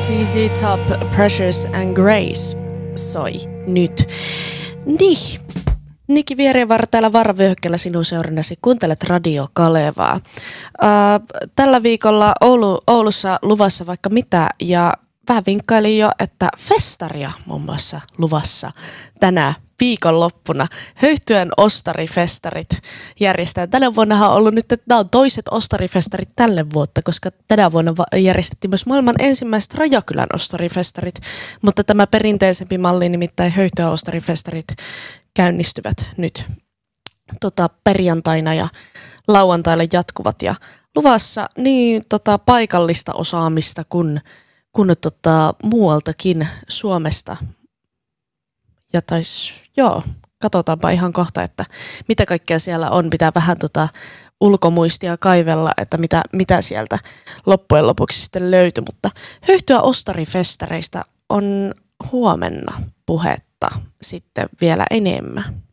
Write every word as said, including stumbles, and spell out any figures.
Z Z Top, Precious and Grace soi nyt. Niin, Niki Viereenvartijalla varavyöhykkeellä sinun seurannasi. Kuuntelet Radio Kalevaa. Äh, tällä viikolla Oulu, Oulussa luvassa vaikka mitä ja vähän vinkkailin jo, että festaria muun muassa luvassa tänä viikonloppuna. Höyhtyön ostarifestarit järjestetään. Tänä vuonna on ollut nyt, että nämä on toiset ostarifestarit tälle vuotta, koska tänä vuonna järjestettiin myös maailman ensimmäiset Rajakylän ostarifestarit, mutta tämä perinteisempi malli, nimittäin Höyhtyön ostarifestarit, käynnistyvät nyt tota, perjantaina ja lauantaille jatkuvat ja luvassa niin tota, paikallista osaamista kuin kun tota, muualtakin Suomesta. Ja tais, joo, katsotaanpa ihan kohta, että mitä kaikkea siellä on. Pitää vähän tota ulkomuistia kaivella, että mitä, mitä sieltä loppujen lopuksi sitten löytyi. Mutta Höyhtyä ostarifestareista on huomenna puhetta sitten vielä enemmän.